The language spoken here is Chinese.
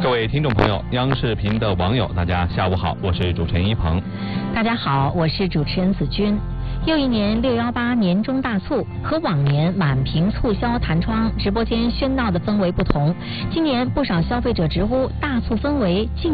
各位听众朋友，央视频的网友，大家下午好，我是主持人一鹏。 大家好，我是主持人子君。又一年618年中大促，和往年满屏促销弹窗、直播间喧闹的氛围不同，今年不少消费者直呼大促氛围